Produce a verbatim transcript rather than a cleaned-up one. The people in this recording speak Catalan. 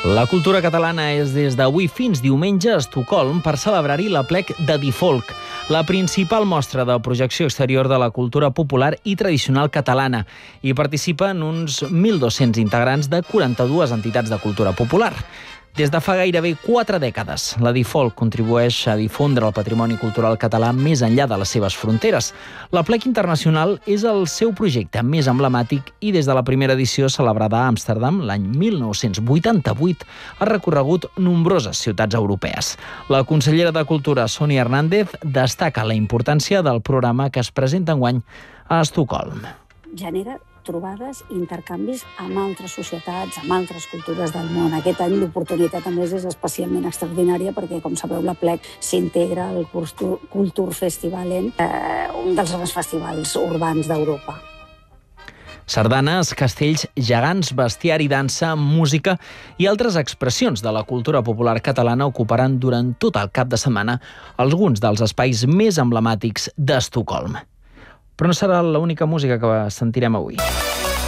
La cultura catalana és des d'avui fins diumenge a Estocolm per celebrar-hi l'Aplec de Difolk, la principal mostra de projecció exterior de la cultura popular i tradicional catalana. Hi participen uns mil dos-cents integrants de quaranta-dues entitats de cultura popular. Des de fa gairebé quatre dècades, la Difolk contribueix a difondre el patrimoni cultural català més enllà de les seves fronteres. L'Aplec Internacional és el seu projecte més emblemàtic i des de la primera edició celebrada a Amsterdam l'any mil nou-cents vuitanta-vuit ha recorregut nombroses ciutats europees. La consellera de Cultura, Sonia Hernández, destaca la importància del programa que es presenta enguany a Estocolm. Genera trobades i intercanvis amb altres societats, amb altres cultures del món. Aquest any l'oportunitat a més és especialment extraordinària perquè, com sabeu, l'Aplec s'integra al Kultur Festivalen, eh, un dels grans festivals urbans d'Europa. Sardanes, castells, gegants, bestiari, dansa, música i altres expressions de la cultura popular catalana ocuparan durant tot el cap de setmana alguns dels espais més emblemàtics d'Estocolm. Però no serà l'única música que sentirem avui.